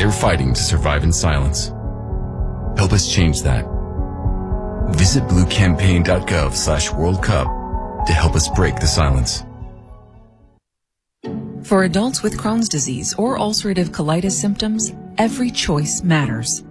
they're fighting to survive in silence. Help us change that. Visit bluecampaign.gov/World Cup to help us break the silence. For adults with Crohn's disease or ulcerative colitis symptoms, every choice matters.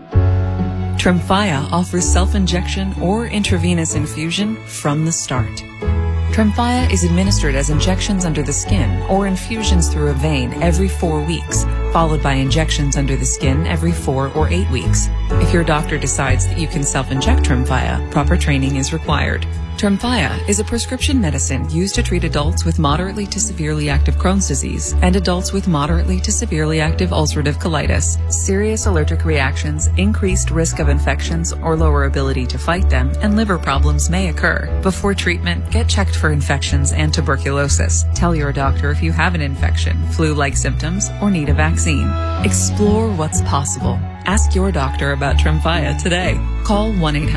Tremfya offers self-injection or intravenous infusion from the start. Tremfya is administered as injections under the skin or infusions through a vein every 4 weeks, followed by injections under the skin every 4 or 8 weeks. If your doctor decides that you can self-inject Tremfya, proper training is required. Tremfya is a prescription medicine used to treat adults with moderately to severely active Crohn's disease and adults with moderately to severely active ulcerative colitis. Serious allergic reactions, increased risk of infections or lower ability to fight them, and liver problems may occur. Before treatment, get checked for infections and tuberculosis. Tell your doctor if you have an infection, flu-like symptoms, or need a vaccine. Explore what's possible. Ask your doctor about Tremfya today. Call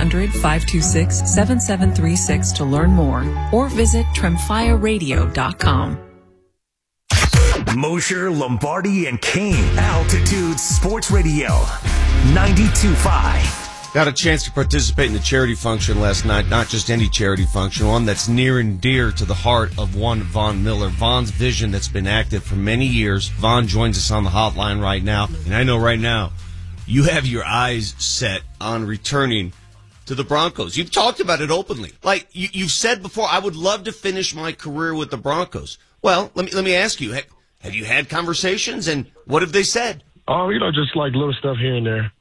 1-800-526-7736 to learn more or visit tremfyaradio.com. Mosher, Lombardi, and Kane. Altitude Sports Radio. 92.5. Got a chance to participate in the charity function last night. Not just any charity function, one that's near and dear to the heart of one Von Miller. Von's vision that's been active for many years. Von joins us on the hotline right now. And I know right now, you have your eyes set on returning to the Broncos. You've talked about it openly. Like, you've said before, I would love to finish my career with the Broncos. Well, let me ask you, have you had conversations, and what have they said? Oh, just like little stuff here and there.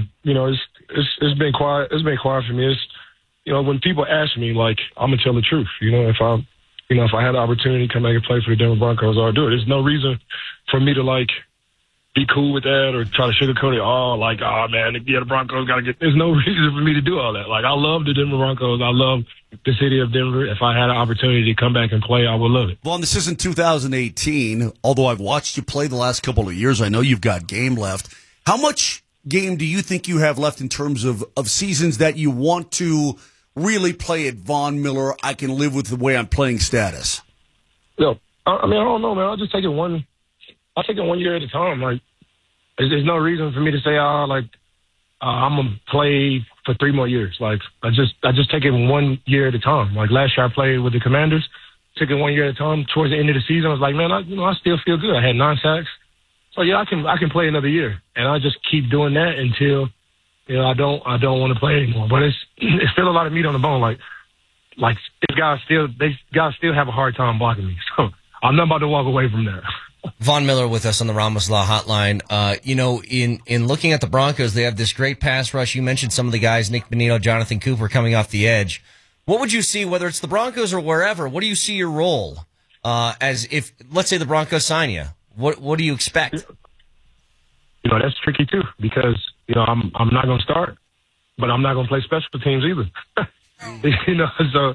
It's been quiet. It's been quiet for me. It's, when people ask me, like, I'm gonna tell the truth. If I had the opportunity to come back and play for the Denver Broncos, I'll do it. There's no reason for me to be cool with that or try to sugarcoat it. Man, the Broncos got to get. There's no reason for me to do all that. I love the Denver Broncos. I love the city of Denver. If I had an opportunity to come back and play, I would love it. Well, this isn't 2018. Although I've watched you play the last couple of years, I know you've got game left. How much game do you think you have left in terms of seasons that you want to really play at Von Miller? I can live with the way I'm playing status. I don't know, man. I'll just take it one year at a time. There's no reason for me to say, I'm gonna play for 3 more years. I just take it 1 year at a time. Last year I played with the Commanders, took it 1 year at a time. Towards the end of the season, I was like, man, I still feel good. I had 9 sacks, so yeah, I can play another year, and I just keep doing that until I don't want to play anymore. But it's still a lot of meat on the bone. These guys still have a hard time blocking me, so I'm not about to walk away from that. Von Miller with us on the Ramos Law Hotline. In looking at the Broncos, they have this great pass rush. You mentioned some of the guys, Nick Bonito, Jonathan Cooper, coming off the edge. What would you see, whether it's the Broncos or wherever, what do you see your role as if, let's say, the Broncos sign you? What do you expect? That's tricky, too, because, I'm not going to start, but I'm not going to play special teams either. So,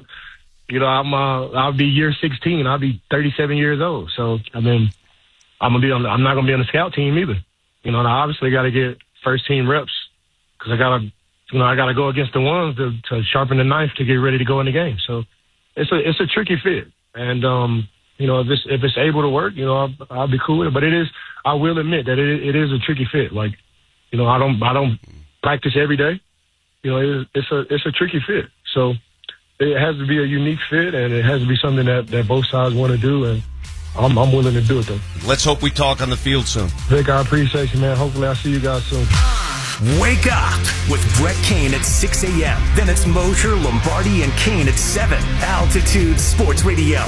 I'll be year 16. I'll be 37 years old. So, I'm not going to be on the scout team either. I obviously got to get first team reps because I got to go against the ones to sharpen the knife to get ready to go in the game. So it's a tricky fit. And, if it's able to work, I'll be cool with it. But I will admit that it is a tricky fit. I don't practice every day. It's a tricky fit. So it has to be a unique fit, and it has to be something that both sides want to do. And I'm willing to do it, though. Let's hope we talk on the field soon. Vic, I appreciate you, man. Hopefully I'll see you guys soon. Wake up with Brett Kane at 6 a.m. Then it's Mosher, Lombardi, and Kane at 7. Altitude Sports Radio,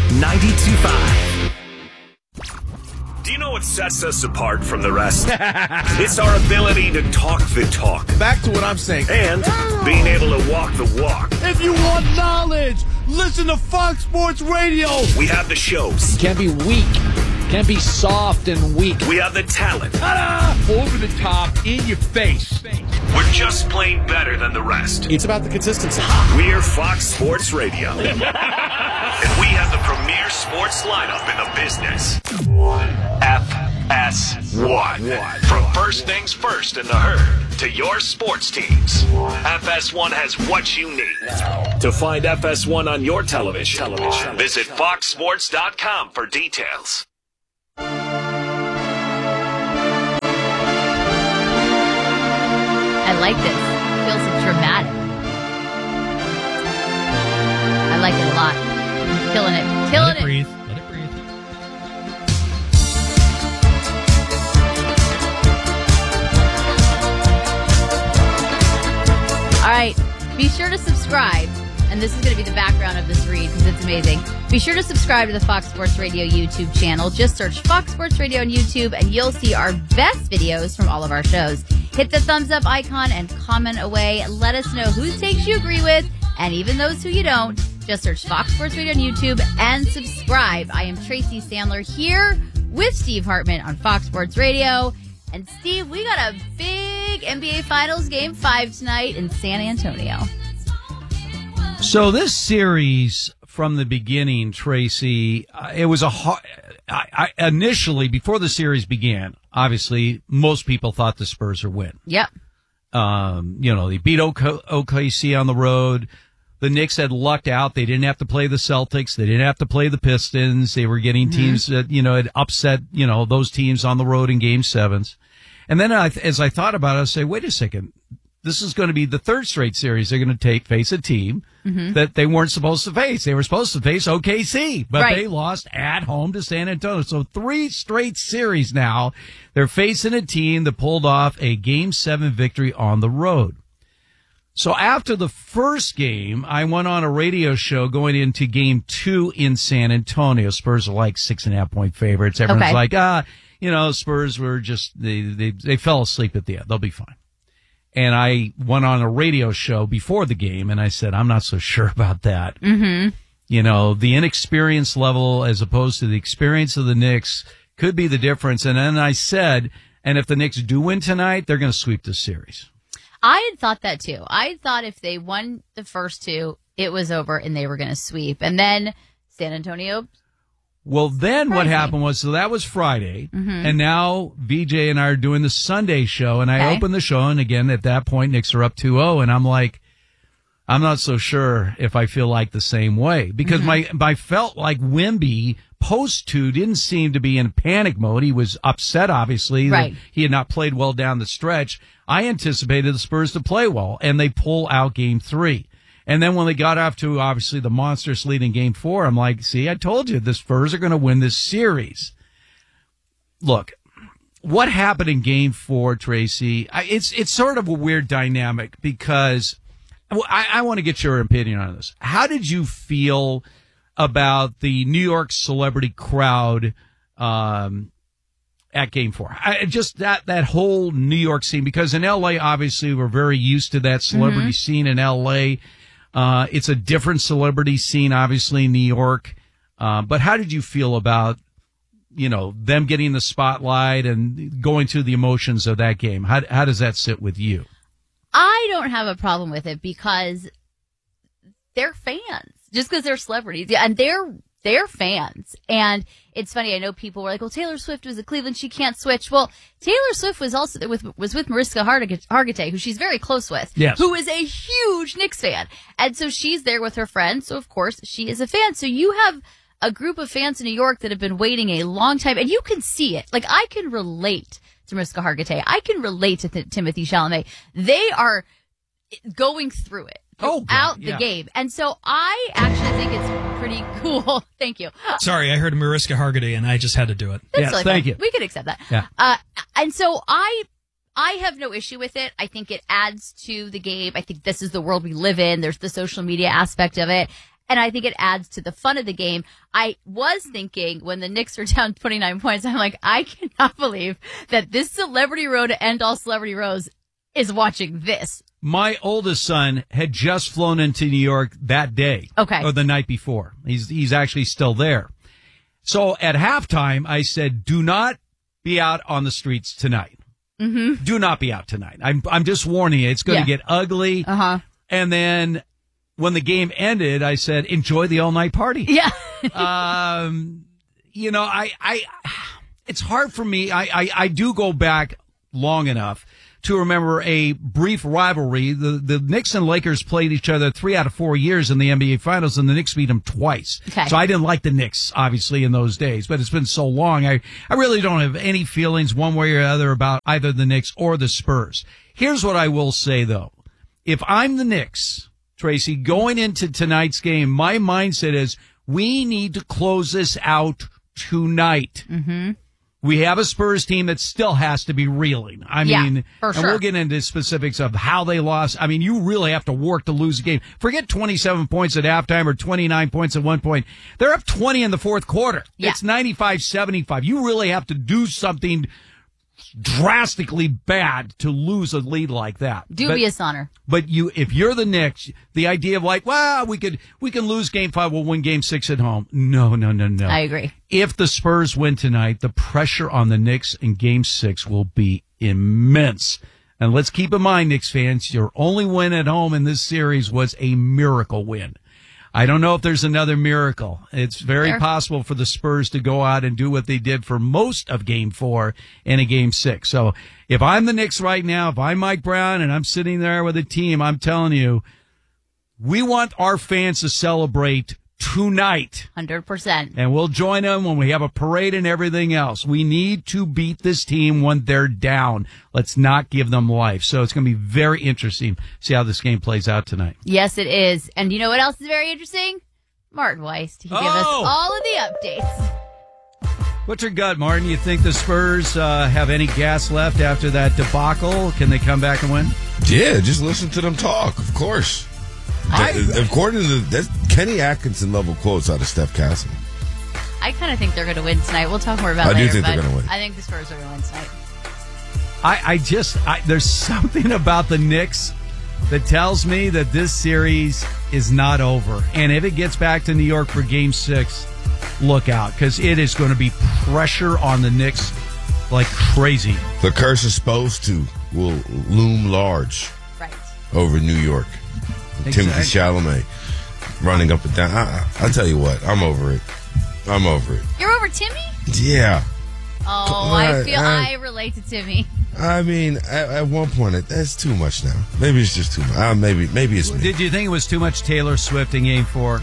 92.5. Do you know what sets us apart from the rest? It's our ability to talk the talk. Back to what I'm saying. And being able to walk the walk. If you want knowledge, listen to Fox Sports Radio. We have the shows. Can't be weak. Can't be soft and weak. We have the talent. Over the top, in your face. We're just plain better than the rest. It's about the consistency. We're Fox Sports Radio. And we have the premier sports lineup in the business. FS1. From first things first in the herd to your sports teams, FS1 has what you need. To find FS1 on your television, visit foxsports.com for details. like this. It feels dramatic. I like it a lot. Killing it. Killing it. Breathe. Let it breathe. All right. Be sure to subscribe. And this is going to be the background of this read because it's amazing. Be sure to subscribe to the Fox Sports Radio YouTube channel. Just search Fox Sports Radio on YouTube and you'll see our best videos from all of our shows. Hit the thumbs up icon and comment away. Let us know whose takes you agree with and even those who you don't. Just search Fox Sports Radio on YouTube and subscribe. I am Tracy Sandler here with Steve Hartman on Fox Sports Radio. And Steve, we got a big NBA Finals Game 5 tonight in San Antonio. So this series from the beginning, Tracy, it was a hard, initially, before the series began, obviously, most people thought the Spurs would win. Yep. They beat OKC on the road. The Knicks had lucked out. They didn't have to play the Celtics. They didn't have to play the Pistons. They were getting teams that, had upset, those teams on the road in game sevens. And then as I thought about it, I say, wait a second. This is going to be the third straight series they're going to face a team that they weren't supposed to face. They were supposed to face OKC, but they lost at home to San Antonio. So 3 straight series now, they're facing a team that pulled off a Game 7 victory on the road. So after the first game, I went on a radio show going into Game 2 in San Antonio. Spurs are like 6.5-point favorites. Everyone's like, Spurs were just, they fell asleep at the end. They'll be fine. And I went on a radio show before the game, and I said, I'm not so sure about that. The inexperience level as opposed to the experience of the Knicks could be the difference. And then I said, and if the Knicks do win tonight, they're going to sweep this series. I had thought that, too. I thought if they won the first 2, it was over and they were going to sweep. And then San Antonio... Well, then what happened was, so that was Friday, and now VJ and I are doing the Sunday show, and I opened the show, and again, at that point, Knicks are up 2-0, and I'm like, I'm not so sure if I feel like the same way, because I felt like Wemby, post-2, didn't seem to be in panic mode. He was upset, obviously, that he had not played well down the stretch. I anticipated the Spurs to play well, and they pull out Game 3. And then when they got off to, obviously, the monstrous lead in Game 4, I'm like, see, I told you, the Spurs are going to win this series. Look, what happened in Game 4, Tracy, it's sort of a weird dynamic because I want to get your opinion on this. How did you feel about the New York celebrity crowd at Game 4? Just that whole New York scene, because in L.A., obviously, we're very used to that celebrity scene in L.A., it's a different celebrity scene, obviously, in New York. But how did you feel about, them getting the spotlight and going through the emotions of that game? How does that sit with you? I don't have a problem with it because they're fans. Just because they're celebrities. Yeah, and they're fans. And it's funny, I know people were like, well, Taylor Swift was at Cleveland, she can't switch. Well, Taylor Swift was also was with Mariska Hargitay, who she's very close with, who is a huge Knicks fan. And so she's there with her friends, so of course she is a fan. So you have a group of fans in New York that have been waiting a long time, and you can see it. Like, I can relate to Mariska Hargitay. I can relate to Timothée Chalamet. They are going through it throughout the game. And so I actually think it's pretty cool. Thank you. Sorry, I heard Mariska Hargitay and I just had to do it. That's really thank you. We could accept that. Yeah. And so I have no issue with it. I think it adds to the game. I think this is the world we live in. There's the social media aspect of it. And I think it adds to the fun of the game. I was thinking when the Knicks were down 29 points, I'm like, I cannot believe that this celebrity row to end all celebrity rows is watching this. My oldest son had just flown into New York that day. Or the night before. He's actually still there. So at halftime, I said, do not be out on the streets tonight. Do not be out tonight. I'm just warning you. It's going to get ugly. And then when the game ended, I said, enjoy the all-night party. Yeah. It's hard for me. I do go back long enough to remember a brief rivalry. The Knicks and Lakers played each other 3 out of 4 years in the NBA Finals, and the Knicks beat them twice. Okay. So I didn't like the Knicks, obviously, in those days, but it's been so long. I really don't have any feelings one way or other about either the Knicks or the Spurs. Here's what I will say, though. If I'm the Knicks, Tracy, going into tonight's game, my mindset is we need to close this out tonight. Mm-hmm. We have a Spurs team that still has to be reeling. I mean, for sure. And we'll get into specifics of how they lost. I mean, you really have to work to lose a game. Forget 27 points at halftime or 29 points at one point. They're up 20 in the fourth quarter. Yeah. It's 95-75. You really have to do something drastically bad to lose a lead like that. Dubious honor. But if you're the Knicks, the idea of like, well, we can lose game 5, we'll win game 6 at home. No. I agree. If the Spurs win tonight, the pressure on the Knicks in game 6 will be immense. And let's keep in mind, Knicks fans, your only win at home in this series was a miracle win. I don't know if there's another miracle. It's very possible for the Spurs to go out and do what they did for most of game 4 in a game 6. So if I'm the Knicks right now, if I'm Mike Brown and I'm sitting there with a team, I'm telling you, we want our fans to celebrate tonight. 100%. And we'll join them when we have a parade and everything else. We need to beat this team when they're down. Let's not give them life. So it's going to be very interesting to see how this game plays out tonight. Yes, it is. And you know what else is very interesting? Martin Weiss to give us all of the updates. What's your gut, Martin? You think the Spurs have any gas left after that debacle? Can they come back and win? Yeah, just listen to them talk, of course. According to that's Kenny Atkinson level quotes out of Steph Castle. I kind of think they're going to win tonight. We'll talk more about it later. I do think they're going to win. I think the Spurs are going to win tonight. There's something about the Knicks that tells me that this series is not over. And if it gets back to New York for game 6, look out, because it is going to be pressure on the Knicks like crazy. The curse is supposed to will loom large over New York. Exactly. Timothy Chalamet running up and down. I'll tell you what, I'm over it. You're over Timmy? Yeah. Oh, I relate to Timmy. I mean, at one point, that's too much now. Maybe it's just too much. Maybe it's me. Did you think it was too much Taylor Swift in game 4?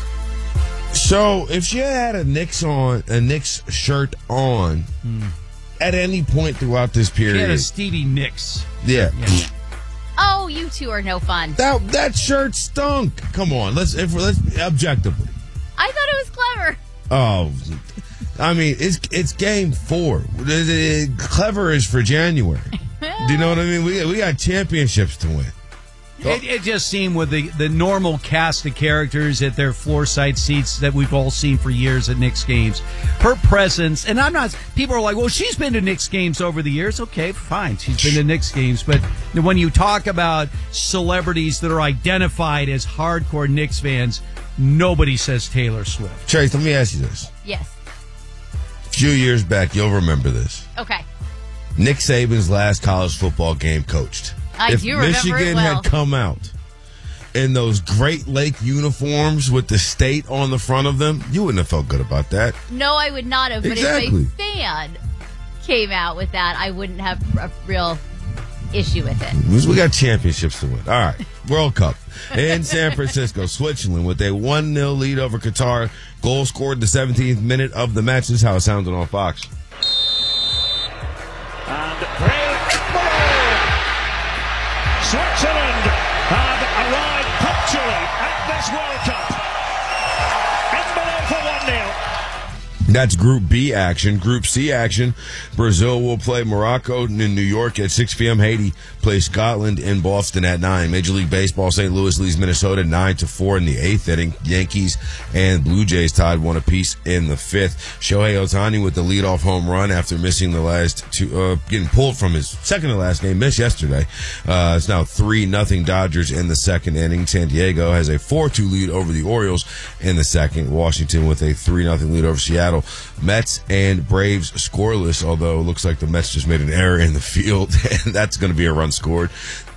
So, if she had a Knicks shirt on at any point throughout this period, she had a Stevie Nicks. Yeah. Oh, you two are no fun. That shirt stunk. Come on, let's objectively. I thought it was clever. Oh, I mean, it's game 4. Clever is for January. Do you know what I mean? We got championships to win. It just seemed with the normal cast of characters at their floor side seats that we've all seen for years at Knicks games. Her presence, and people are like, well, she's been to Knicks games over the years. Okay, fine. She's been to Knicks games. But when you talk about celebrities that are identified as hardcore Knicks fans, nobody says Taylor Swift. Trace, let me ask you this. Yes. A few years back, you'll remember this. Okay. Nick Saban's last college football game coached. If Michigan had come out in those Great Lake uniforms with the state on the front of them, you wouldn't have felt good about that. No, I would not have. Exactly. But if a fan came out with that, I wouldn't have a real issue with it. We got championships to win. All right. World Cup in San Francisco, Switzerland, with a 1-0 lead over Qatar. Goal scored the 17th minute of the match. This is how it sounded on Fox. And Switzerland have arrived punctually at this World Cup. Envelope for 1-0. That's Group B action. Group C action, Brazil will play Morocco in New York at 6 p.m. Haiti plays Scotland in Boston at 9. Major League Baseball, St. Louis leads Minnesota 9-4 in the 8th inning. Yankees and Blue Jays tied 1 apiece in the 5th. Shohei Ohtani with the leadoff home run after missing the last two, getting pulled from his second to last game, missed yesterday. It's now 3-0 Dodgers in the 2nd inning. San Diego has a 4-2 lead over the Orioles in the 2nd. Washington with a 3-0 lead over Seattle. Mets and Braves scoreless, although it looks like the Mets just made an error in the field, and that's going to be a run scored.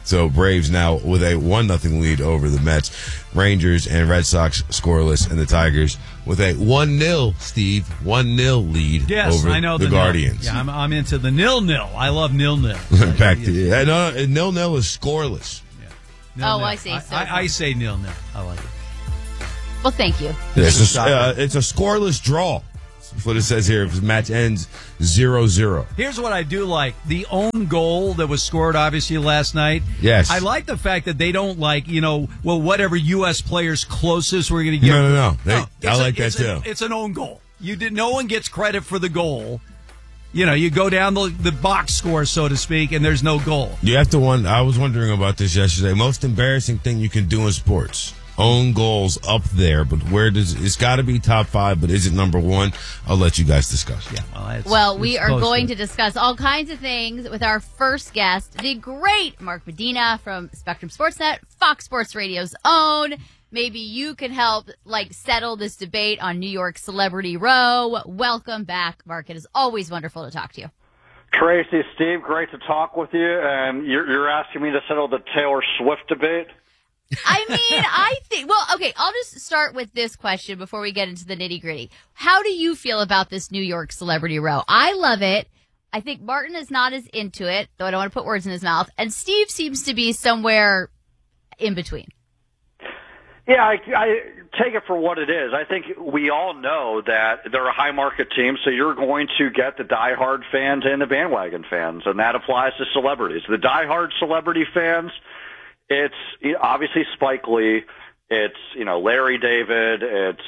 So Braves now with a 1-0 lead over the Mets. Rangers and Red Sox scoreless, and the Tigers with a 1-0, Steve, 1-0 lead over I know the Guardians. Yeah, I'm into the 0-0. I love 0-0. Back to 0-0 is scoreless. Yeah. I see. So I say 0-0. I like it. Well, thank you. It's a scoreless draw. That's what it says here. If the match ends 0-0. Here's what I do like. The own goal that was scored, obviously, last night. Yes. I like the fact that they don't whatever U.S. player's closest we're going to get. No. I like that, too. It's an own goal. No one gets credit for the goal. You go down the box score, so to speak, and there's no goal. You have to I was wondering about this yesterday. Most embarrassing thing you can do in sports. Own goals up there, but it's got to be top 5, but is it number 1? I'll let you guys discuss. Yeah, well, we are going to discuss all kinds of things with our first guest, the great Mark Medina from Spectrum Sportsnet, Fox Sports Radio's own. Maybe you can help settle this debate on New York Celebrity Row. Welcome back, Mark. It is always wonderful to talk to you. Tracy, Steve, great to talk with you. And you're asking me to settle the Taylor Swift debate? I mean, I think, okay, I'll just start with this question before we get into the nitty-gritty. How do you feel about this New York Celebrity Row? I love it. I think Martin is not as into it, though I don't want to put words in his mouth. And Steve seems to be somewhere in between. Yeah, I take it for what it is. I think we all know that they're a high-market team, so you're going to get the diehard fans and the bandwagon fans, and that applies to celebrities. The diehard celebrity fans, it's obviously Spike Lee, it's Larry David, it's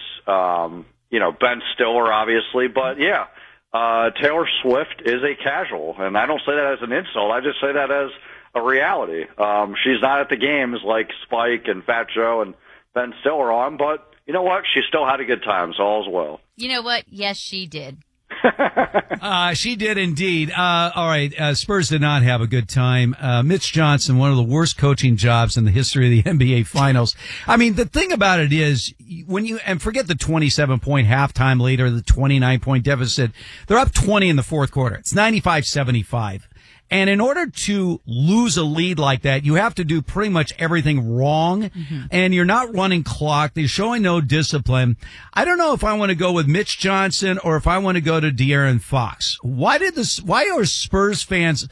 Ben Stiller, obviously, but yeah, Taylor Swift is a casual, and I don't say that as an insult. I just say that as a reality. She's not at the games like Spike and Fat Joe and Ben Stiller on, but you know what? She still had a good time, so all's well. You know what? Yes, she did. She did indeed. All right. Spurs did not have a good time. Mitch Johnson, one of the worst coaching jobs in the history of the NBA Finals. I mean, the thing about it is and forget the 27-point halftime lead or the 29-point deficit. They're up 20 in the fourth quarter. It's 95-75. And in order to lose a lead like that, you have to do pretty much everything wrong. Mm-hmm. And you're not running clock. They're showing no discipline. I don't know if I want to go with Mitch Johnson or if I want to go to De'Aaron Fox. Why are Spurs fans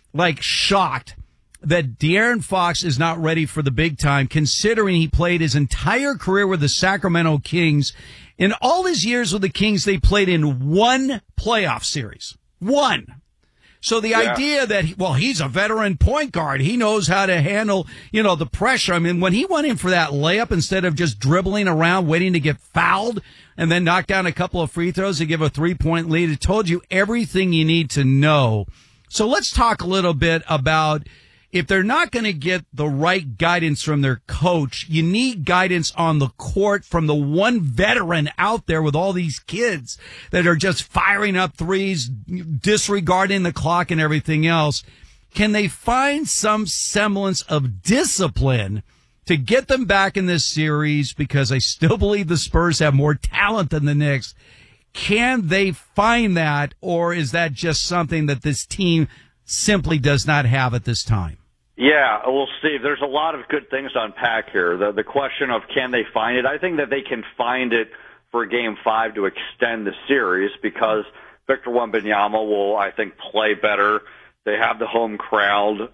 shocked that De'Aaron Fox is not ready for the big time, considering he played his entire career with the Sacramento Kings? In all his years with the Kings, they played in one playoff series. One. So the idea that, he's a veteran point guard. He knows how to handle, the pressure. I mean, when he went in for that layup, instead of just dribbling around, waiting to get fouled and then knock down a couple of free throws to give a 3-point lead, it told you everything you need to know. So let's talk a little bit about if they're not going to get the right guidance from their coach, you need guidance on the court from the one veteran out there with all these kids that are just firing up threes, disregarding the clock and everything else. Can they find some semblance of discipline to get them back in this series? Because I still believe the Spurs have more talent than the Knicks. Can they find that, or is that just something that this team simply does not have at this time? Yeah, well, Steve, there's a lot of good things to unpack here. The question of can they find it, I think that they can find it for Game 5 to extend the series because Victor Wembanyama will, I think, play better. They have the home crowd.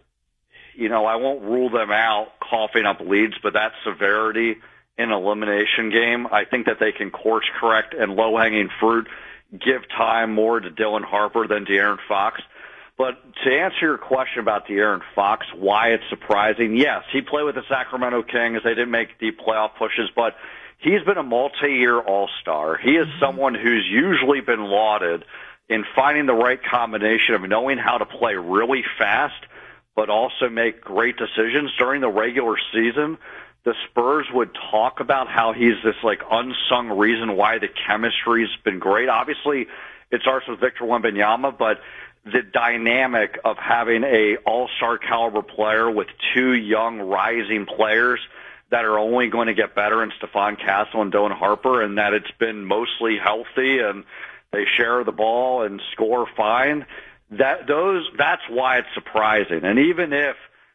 I won't rule them out coughing up leads, but that severity in an elimination game, I think that they can course correct and low-hanging fruit, give time more to Dylan Harper than De'Aaron Fox. But to answer your question about De'Aaron Fox, why it's surprising, yes, he played with the Sacramento Kings. They didn't make deep playoff pushes, but he's been a multi-year all-star. He is someone who's usually been lauded in finding the right combination of knowing how to play really fast, but also make great decisions during the regular season. The Spurs would talk about how he's this unsung reason why the chemistry's been great. Obviously, it starts with Victor Wembanyama, but the dynamic of having a all-star caliber player with two young rising players that are only going to get better in Stephon Castle and Dylan Harper, and that it's been mostly healthy and they share the ball and score fine. That's why it's surprising. And even if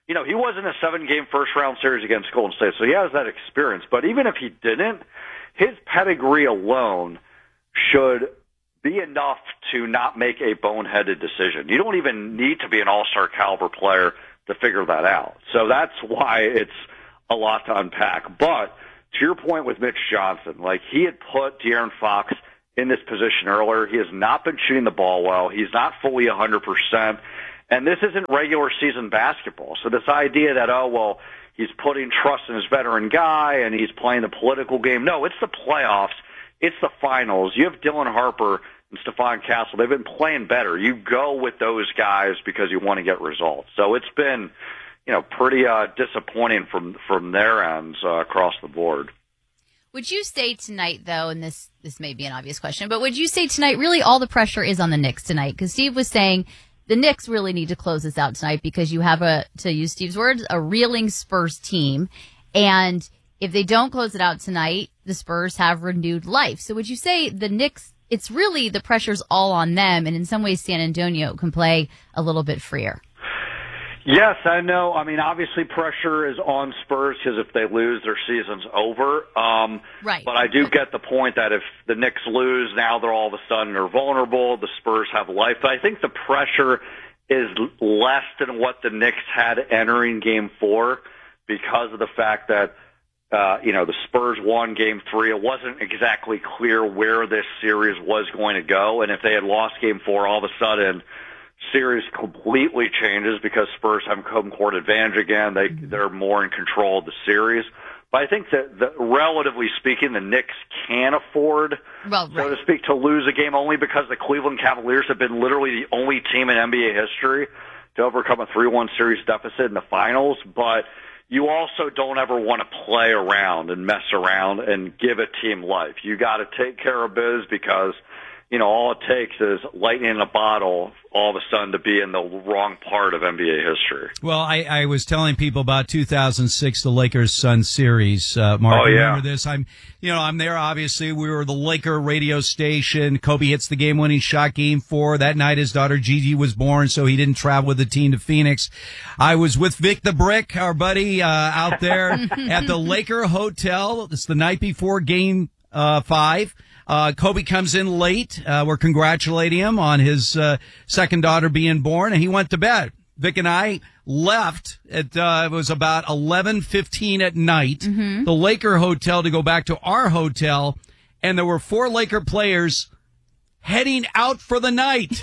he was in a 7-game first-round series against Golden State, so he has that experience. But even if he didn't, his pedigree alone should be enough to not make a boneheaded decision. You don't even need to be an all-star caliber player to figure that out. So that's why it's a lot to unpack. But to your point with Mitch Johnson, like, he had put De'Aaron Fox in this position earlier. He has not been shooting the ball well. He's not fully 100%. And this isn't regular season basketball. So this idea that, he's putting trust in his veteran guy and he's playing the political game. No, it's the playoffs. It's the finals. You have Dylan Harper and Stephon Castle. They've been playing better. You go with those guys because you want to get results. So it's been, pretty disappointing from their ends across the board. Would you say tonight, though, and this may be an obvious question, but would you say tonight really all the pressure is on the Knicks tonight? Because Steve was saying the Knicks really need to close this out tonight because you have to use Steve's words, a reeling Spurs team. And if they don't close it out tonight, the Spurs have renewed life. So would you say the Knicks, it's really the pressure's all on them, and in some ways San Antonio can play a little bit freer? Yes, I know. I mean, obviously pressure is on Spurs because if they lose, their season's over. Right. But I do get the point that if the Knicks lose, now they're all of a sudden are vulnerable. The Spurs have life. But I think the pressure is less than what the Knicks had entering Game 4 because of the fact that, the Spurs won Game 3. It wasn't exactly clear where this series was going to go. And if they had lost Game 4, all of a sudden, series completely changes because Spurs have home court advantage again. They're more in control of the series. But I think that relatively speaking, the Knicks can afford, so to speak, to lose a game only because the Cleveland Cavaliers have been literally the only team in NBA history to overcome a 3-1 series deficit in the finals. But you also don't ever want to play around and mess around and give a team life. You got to take care of biz because all it takes is lightning in a bottle all of a sudden to be in the wrong part of NBA history. Well, I was telling people about 2006, the Lakers-Suns series. Mark, remember this? I'm there. Obviously, we were the Laker radio station. Kobe hits the game-winning shot, Game 4. That night, his daughter Gigi was born, so he didn't travel with the team to Phoenix. I was with Vic the Brick, our buddy, out there at the Laker Hotel. It's the night before Game 5. Kobe comes in late. We're congratulating him on his second daughter being born, and he went to bed. Vic and I left at it was about 11:15 at night, the Laker hotel to go back to our hotel, and there were 4 Laker players heading out for the night.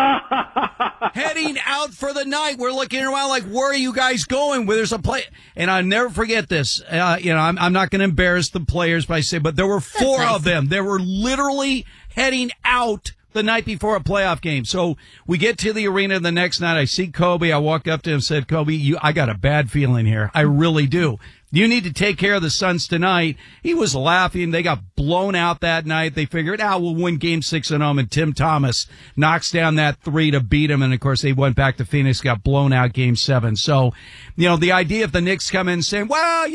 Heading out for the night. We're looking around like, where are you guys going? Where there's a play. And I'll never forget this. I'm not going to embarrass the players by saying, but there were 4 of them. They were literally heading out the night before a playoff game. So we get to the arena the next night. I see Kobe. I walk up to him and said, Kobe, I got a bad feeling here. I really do. You need to take care of the Suns tonight. He was laughing. They got blown out that night. They figured, we'll win Game 6 at home. And Tim Thomas knocks down that 3 to beat him. And, of course, they went back to Phoenix, got blown out Game 7. So, the idea if the Knicks come in saying,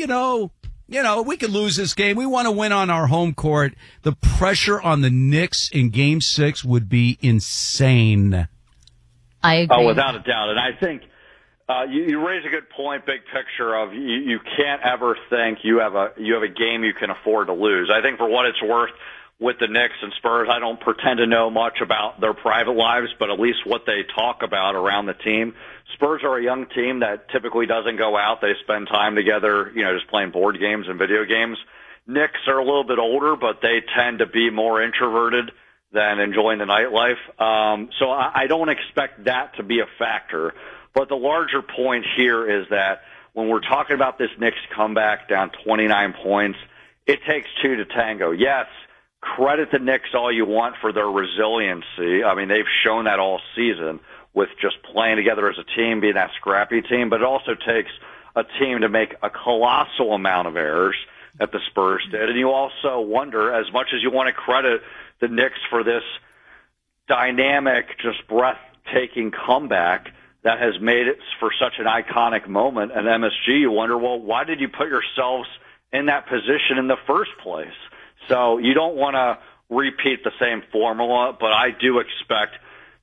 we could lose this game. We want to win on our home court. The pressure on the Knicks in Game 6 would be insane. I agree. Oh, without a doubt. And I think you raise a good point, big picture of you can't ever think you have a game you can afford to lose. I think for what it's worth with the Knicks and Spurs, I don't pretend to know much about their private lives, but at least what they talk about around the team. Spurs are a young team that typically doesn't go out. They spend time together, just playing board games and video games. Knicks are a little bit older, but they tend to be more introverted than enjoying the nightlife. So I don't expect that to be a factor. But the larger point here is that when we're talking about this Knicks comeback down 29 points, it takes 2 to tango. Yes, credit the Knicks all you want for their resiliency. I mean, they've shown that all season with just playing together as a team, being that scrappy team. But it also takes a team to make a colossal amount of errors that the Spurs did. And you also wonder, as much as you want to credit the Knicks for this dynamic, just breathtaking comeback that has made it for such an iconic moment at MSG, you wonder, well, why did you put yourselves in that position in the first place? So you don't want to repeat the same formula, but I do expect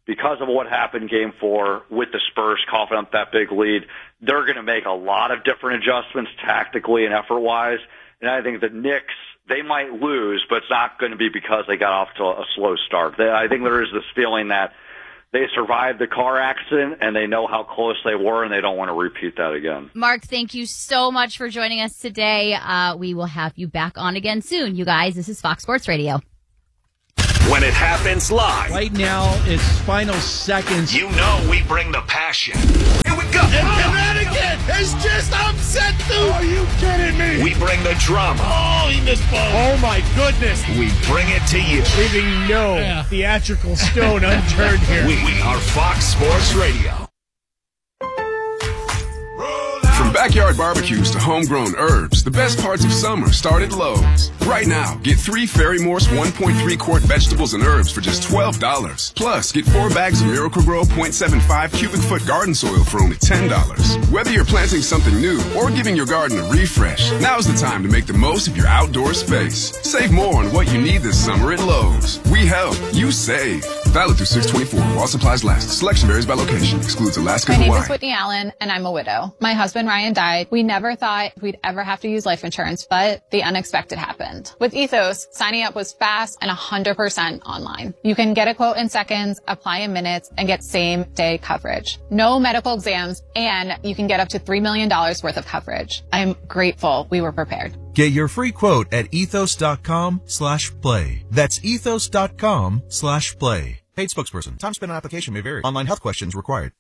because of what happened Game 4 with the Spurs coughing up that big lead, they're going to make a lot of different adjustments tactically and effort-wise. And I think the Knicks, they might lose, but it's not going to be because they got off to a slow start. I think there is this feeling that they survived the car accident and they know how close they were and they don't want to repeat that again. Mark, thank you so much for joining us today. We will have you back on again soon. You guys, this is Fox Sports Radio. When it happens live. Right now, it's final seconds. You know we bring the passion. Here we go. And Radigan is just upset, dude. Are you kidding me? We bring the drama. Oh, he missed both. Oh, my goodness. We bring it to you. Leaving no theatrical stone unturned here. We are Fox Sports Radio. From backyard barbecues to homegrown herbs, the best parts of summer start at Lowe's. Right now, get 3 Fairy Morse 1.3 quart vegetables and herbs for just $12. Plus, get 4 bags of Miracle-Gro 0.75 cubic foot garden soil for only $10. Whether you're planting something new or giving your garden a refresh, now's the time to make the most of your outdoor space. Save more on what you need this summer at Lowe's. We help, you save. Valid through 6/24 while supplies last. Selection varies by location. Excludes Alaska and My name Hawaii. is Whitney Allen, and I'm a widow. My husband, Ryan, died. We never thought we'd ever have to use life insurance, but the unexpected happened. With Ethos, signing up was fast and 100% online. You can get a quote in seconds, apply in minutes, and get same-day coverage. No medical exams, and you can get up to $3 million worth of coverage. I'm grateful we were prepared. Get your free quote at ethos.com/play. That's ethos.com/play. Paid spokesperson. Time spent on application may vary. Online health questions required.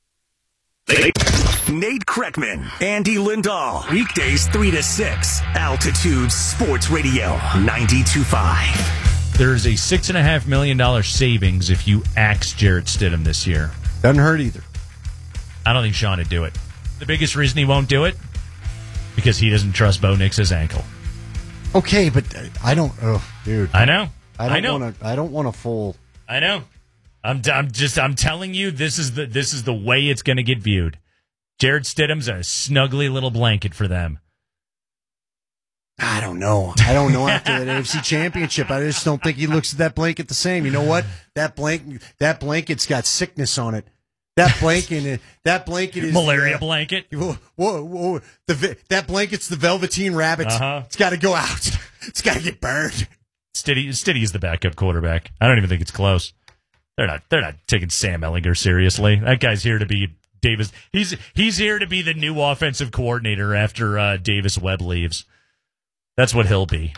Nate Kreckman, Andy Lindahl, weekdays 3 to 6, Altitude Sports Radio 92.5. There's a $6.5 million savings if you axe Jarrett Stidham this year. Doesn't hurt either. I don't think Sean would do it. The biggest reason he won't do it, because he doesn't trust Bo Nix's ankle. Okay, but I don't. Oh, dude. I know. I don't want a full. I know. I'm telling you, this is the way it's going to get viewed. Jarrett Stidham's a snuggly little blanket for them. I don't know. After that AFC Championship, I just don't think he looks at that blanket the same. You know what? That blanket's got sickness on it. That blanket is malaria blanket. Whoa! That blanket's the Velveteen Rabbit. It's got to go out. It's got to get burned. Stiddy is the backup quarterback. I don't even think it's close. They're not taking Sam Ehlinger seriously. That guy's here to be Davis. He's here to be the new offensive coordinator after Davis Webb leaves. That's what he'll be.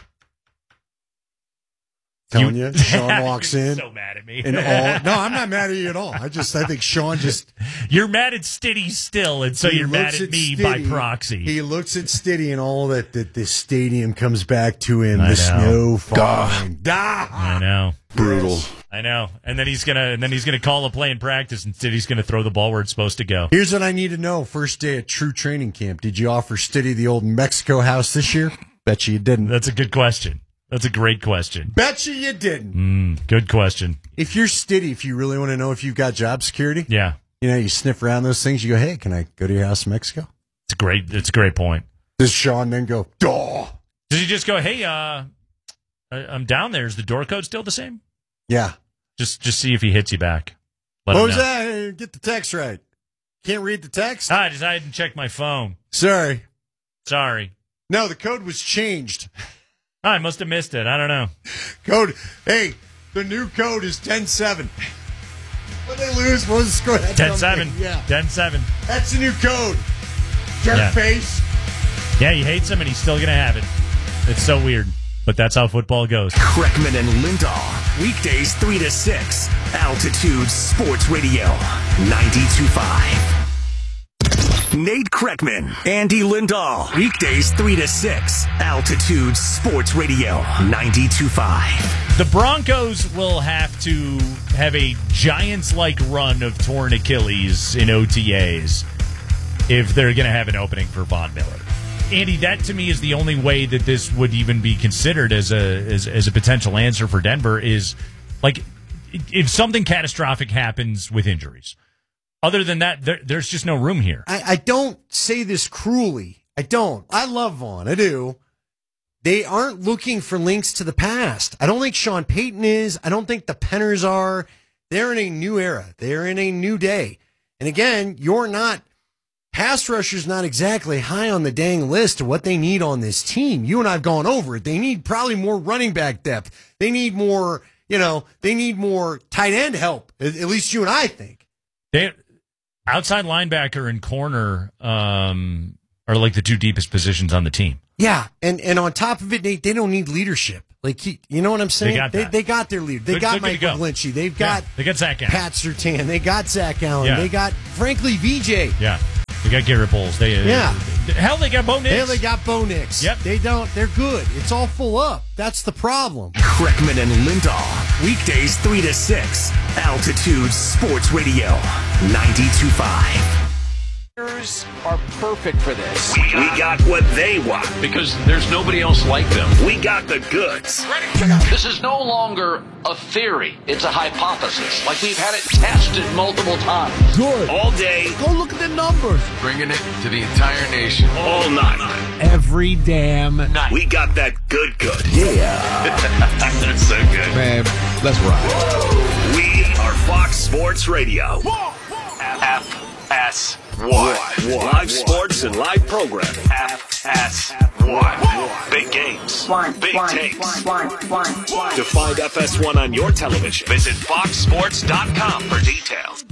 Telling you, Sean walks in. So mad at me. No, I'm not mad at you at all. I think Sean just. You're mad at Stiddy still, and so you're mad at me by proxy. He looks at Stiddy and all that the stadium comes back to him. The snow falling. I know. Brutal. Yes. I know. And then he's gonna call a play in practice, and Stiddy's gonna throw the ball where it's supposed to go. Here's what I need to know. First day at true training camp. Did you offer Stiddy the old Mexico house this year? Bet you didn't. That's a good question. That's a great question. Bet you didn't. Good question. If you're Stiddy, if you really want to know if you've got job security, yeah, you sniff around those things. You go, hey, can I go to your house in Mexico? It's a great point. Does Sean then go, duh? Does he just go, hey, I'm down there. Is the door code still the same? Yeah. Just see if he hits you back. What was that? Get the text right. Can't read the text? I didn't check my phone. Sorry. No, the code was changed. I must have missed it. I don't know. Hey, the new code is 10-7. When they lose, what was the score? 10-7. Yeah. 10-7. That's the new code. Jerk face. Yeah, he hates him, and he's still going to have it. It's so weird, but that's how football goes. Kreckman and Lindahl, weekdays 3 to 6, Altitude Sports Radio 92.5. Nate Kreckman, Andy Lindahl, weekdays 3 to 6, Altitude Sports Radio 92.5. The Broncos will have to have a Giants-like run of torn Achilles in OTAs if they're going to have an opening for Von Miller. Andy, that to me is the only way that this would even be considered as a potential answer for Denver is, like, if something catastrophic happens with injuries. Other than that, there's just no room here. I don't say this cruelly. I don't. I love Vaughn. I do. They aren't looking for links to the past. I don't think Sean Payton is. I don't think the Penners are. They're in a new era. They're in a new day. And again, pass rusher's not exactly high on the dang list of what they need on this team. You and I have gone over it. They need probably more running back depth. They need more, they need more tight end help. At least you and I think. Outside linebacker and corner are like the two deepest positions on the team. Yeah, and on top of it, they don't need leadership. Like, you know what I'm saying? They got their leader. They got Mike McGlinchey. They got Zach Allen. Pat Surtain. They got Zach Allen. Yeah. They got, frankly, VJ. Yeah. They got Garrett Bowles. Hell, they got Bo Nix. Hell, they got Bo Nix. Yep. They're good. It's all full up. That's the problem. Kreckman and Lindahl. Weekdays 3 to 6. Altitude Sports Radio. 92.5. Are perfect for this. We got what they want. Because there's nobody else like them. We got the goods. This is no longer a theory. It's a hypothesis. Like we've had it tested multiple times. Good. All day. Go look at the numbers. Bringing it to the entire nation. All night. Every damn night. We got that good. Yeah. That's so good. Man, let's ride. We are Fox Sports Radio. FS1. Live sports and live programming. FS1. Big games. Big takes. To find FS1 on your television, visit foxsports.com for details.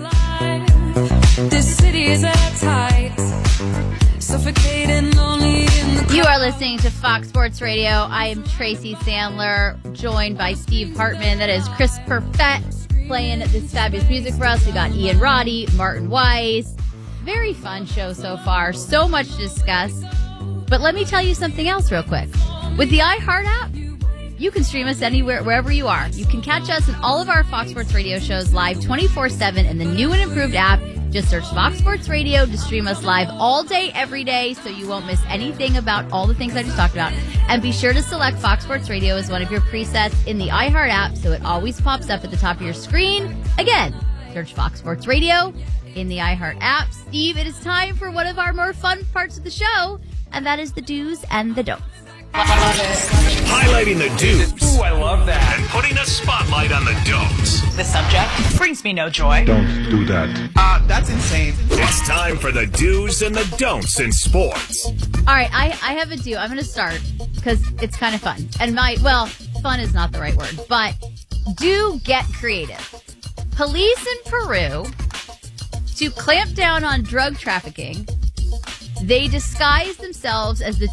This city is at tight. Suffocating lonely in the You are listening to Fox Sports Radio. I am Tracy Sandler, joined by Steve Hartman. That is Chris Perfett playing this fabulous music for us. We got Ian Roddy, Martin Weiss. Very fun show so far. So much to discuss. But let me tell you something else real quick. With the iHeart app, you can stream us anywhere, wherever you are. You can catch us in all of our Fox Sports Radio shows live 24/7 in the new and improved app. Just search Fox Sports Radio to stream us live all day, every day, so you won't miss anything about all the things I just talked about. And be sure to select Fox Sports Radio as one of your presets in the iHeart app so it always pops up at the top of your screen. Again, search Fox Sports Radio in the iHeart app. Steve, it is time for one of our more fun parts of the show, and that is the do's and the don'ts. Highlighting the do's. Ooh, I love that. And putting a spotlight on the don'ts. The subject brings me no joy. Don't do that. That's insane. It's time for the do's and the don'ts in sports. All right, I have a do. I'm going to start because it's kind of fun. And fun is not the right word, but do get creative. Police in Peru, to clamp down on drug trafficking, they disguise themselves as the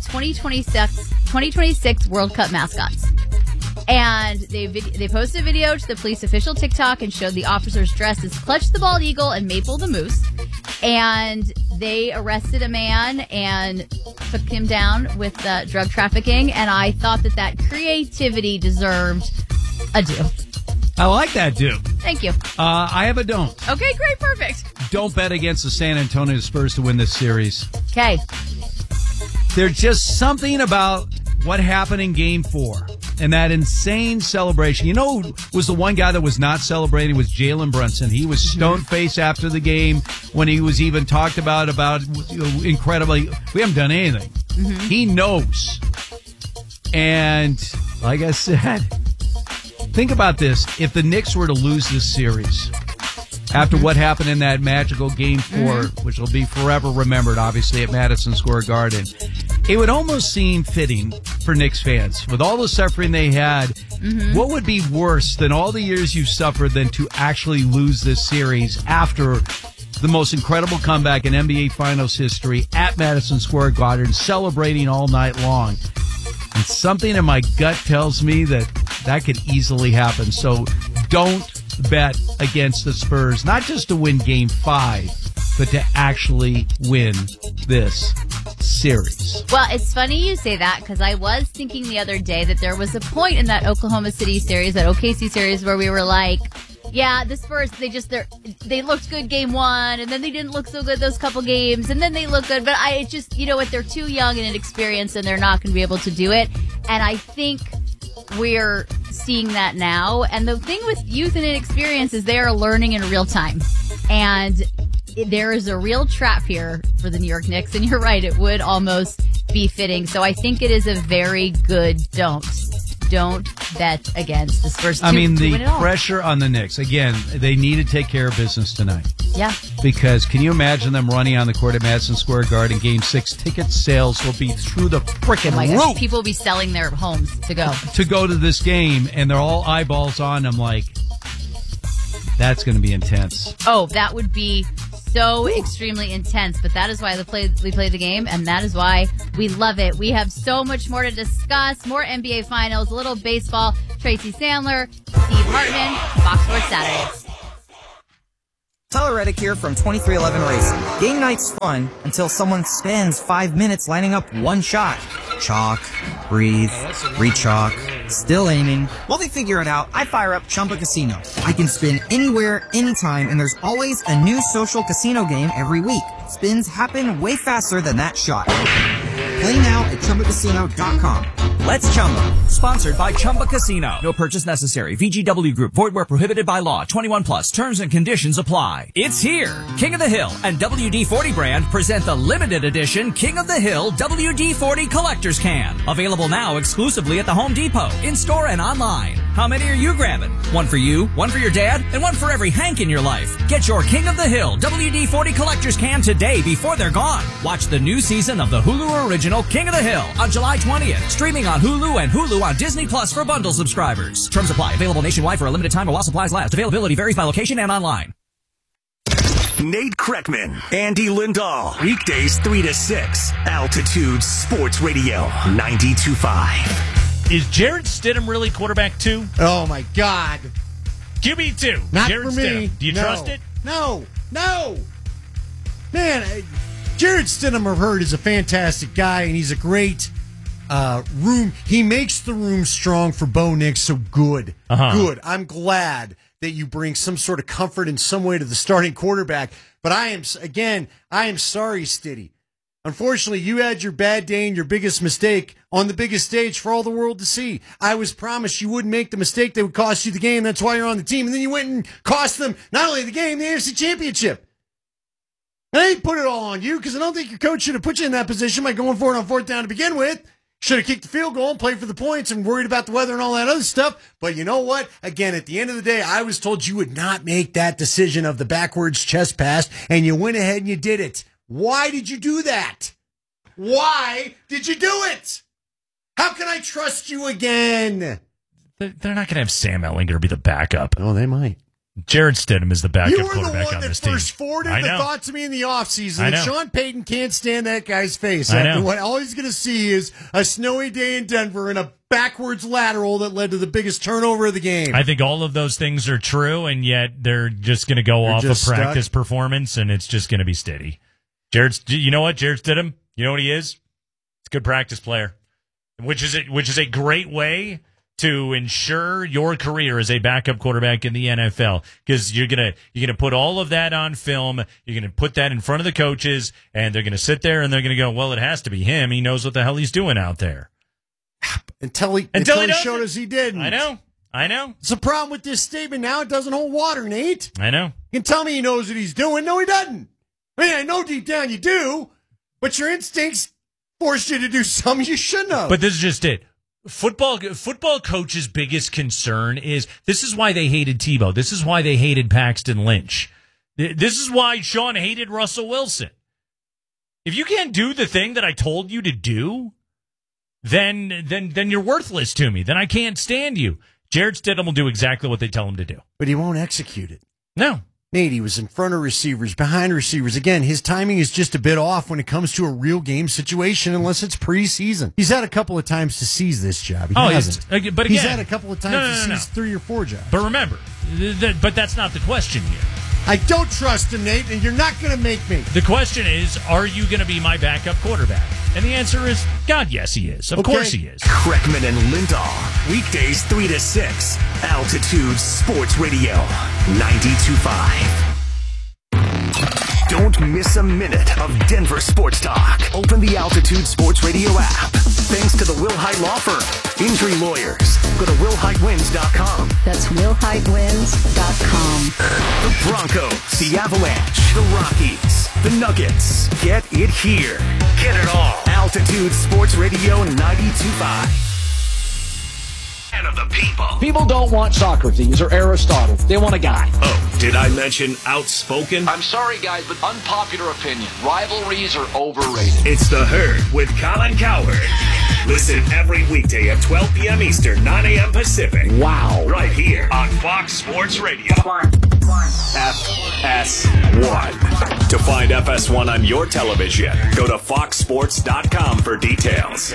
2026 World Cup mascots. And they posted a video to the police official TikTok and showed the officers dressed as Clutch the Bald Eagle and Maple the Moose. And they arrested a man and took him down with drug trafficking. And I thought that creativity deserved a do. I like that, do. Thank you. I have a don't. Okay, great, perfect. Don't bet against the San Antonio Spurs to win this series. Okay. There's just something about what happened in Game 4 and that insane celebration. You know who was the one guy that was not celebrating was Jalen Brunson. He was stone-faced after the game when he was even talked about incredibly, we haven't done anything. Mm-hmm. He knows. And like I said, think about this. If the Knicks were to lose this series after what happened in that magical Game 4, which will be forever remembered, obviously, at Madison Square Garden, it would almost seem fitting for Knicks fans. With all the suffering they had, what would be worse than all the years you've suffered than to actually lose this series after the most incredible comeback in NBA Finals history at Madison Square Garden, celebrating all night long? And something in my gut tells me that could easily happen. So don't bet against the Spurs, not just to win Game 5, but to actually win this series. Well, it's funny you say that because I was thinking the other day that there was a point in that Oklahoma City series, that OKC series, where we were like, yeah, the Spurs, they looked good Game 1, and then they didn't look so good those couple games, and then they look good. But it's just, you know what, they're too young and inexperienced, and they're not going to be able to do it. And I think we're seeing that now. And the thing with youth and inexperience is they are learning in real time. And there is a real trap here for the New York Knicks. And you're right, it would almost be fitting. So I think it is a very good don't. Don't bet against the Spurs. I mean, to the win it all. pressure on the Knicks. Again, they need to take care of business tonight. Yeah. Because can you imagine them running on the court at Madison Square Garden Game 6? Ticket sales will be through the frickin' Oh my roof gosh, people will be selling their homes to go to this game, and they're all eyeballs on them like, that's going to be intense. Oh, that would be so extremely intense, but that is why we play the game, and that is why we love it. We have so much more to discuss, more NBA Finals, a little baseball, Tracy Sandler, Steve Hartman, Fox Sports Saturdays. Tyler Reddick here from 2311 Racing. Game night's fun until someone spends 5 minutes lining up one shot. Chalk, breathe, re-chalk, still aiming. While they figure it out, I fire up Chumba Casino. I can spin anywhere, anytime, and there's always a new social casino game every week. Spins happen way faster than that shot. Play now at ChumbaCasino.com. Let's Chumba. Sponsored by Chumba Casino. No purchase necessary. VGW Group. Void where prohibited by law. 21 plus. Terms and conditions apply. It's here. King of the Hill and WD-40 brand present the limited edition King of the Hill WD-40 Collector's Can. Available now exclusively at the Home Depot, in-store and online. How many are you grabbing? One for you, one for your dad, and one for every Hank in your life. Get your King of the Hill WD-40 Collector's Can today before they're gone. Watch the new season of the Hulu original King of the Hill on July 20th. Streaming on Hulu and Hulu on Disney Plus for bundle subscribers. Terms apply. Available nationwide for a limited time while supplies last. Availability varies by location and online. Nate Kreckman, Andy Lindahl. Weekdays 3 to 6. Altitude Sports Radio 92.5. Is Jarrett Stidham really quarterback 2? Oh, my God. QB 2. Not Jarrett for me. Stidham. Do you trust it? No. Man, Jarrett Stidham, I've heard, is a fantastic guy, and he's a great room. He makes the room strong for Bo Nix, so good. Good. I'm glad that you bring some sort of comfort in some way to the starting quarterback. But I am sorry, Stiddy. Unfortunately, you had your bad day and your biggest mistake on the biggest stage for all the world to see. I was promised you wouldn't make the mistake that would cost you the game. That's why you're on the team. And then you went and cost them not only the game, the AFC Championship. And I didn't put it all on you because I don't think your coach should have put you in that position by going for it on fourth down to begin with. Should have kicked the field goal and played for the points and worried about the weather and all that other stuff. But you know what? Again, at the end of the day, I was told you would not make that decision of the backwards chest pass, and you went ahead and you did it. Why did you do that? Why did you do it? How can I trust you again? They're not going to have Sam Ehlinger be the backup. Oh, they might. Jarrett Stidham is the backup you were quarterback the one on that this team. first forwarded the thought to me in the offseason. I know. And Sean Payton can't stand that guy's face. I After know. what all he's going to see is a snowy day in Denver and a backwards lateral that led to the biggest turnover of the game. I think all of those things are true, and yet they're just going to go off of practice performance, and it's just going to be steady. You know what? Jarrett Stidham, you know what he is? He's a good practice player, which is a great way to ensure your career as a backup quarterback in the NFL, because you're gonna put all of that on film. You're gonna put that in front of the coaches, and they're gonna sit there and they're gonna go, "Well, it has to be him. He knows what the hell he's doing out there." Until he showed us he didn't. I know. It's a problem with this statement now. It doesn't hold water, Nate. I know. You can tell me he knows what he's doing. No, he doesn't. I mean, I know deep down you do, but your instincts forced you to do something you shouldn't have. But this is just it. Football coach's biggest concern is this is why they hated Tebow. This is why they hated Paxton Lynch. This is why Sean hated Russell Wilson. If you can't do the thing that I told you to do, then you're worthless to me. Then I can't stand you. Jarrett Stidham will do exactly what they tell him to do. But he won't execute it. No. Nate, he was in front of receivers, behind receivers. Again, his timing is just a bit off when it comes to a real game situation, unless it's preseason. He's had a couple of times to seize this job. He hasn't. But again, he's had a couple of times to seize 3 or 4 jobs. But remember, but that's not the question here. I don't trust him, Nate, and you're not going to make me. The question is, are you going to be my backup quarterback? And the answer is, God, yes, he is. Of course he is. Kreckman and Lindahl. Weekdays 3 to 6. Altitude Sports Radio 92.5. Don't miss a minute of Denver sports talk. Open the Altitude Sports Radio app. Thanks to the Wilhite Law Firm. Injury lawyers. Go to WilhiteWins.com. That's WilhiteWins.com. The Broncos, the Avalanche, the Rockies, the Nuggets. Get it here. Get it all. Altitude Sports Radio 92.5. man of the people. People don't want Socrates or Aristotle. They want a guy. Oh, did I mention outspoken? I'm sorry, guys, but unpopular opinion. Rivalries are overrated. It's The Herd with Colin Cowherd. Listen every weekday at 12 p.m. Eastern, 9 a.m. Pacific. Wow. Right here on Fox Sports Radio. FS1. To find FS1 on your television, go to foxsports.com for details.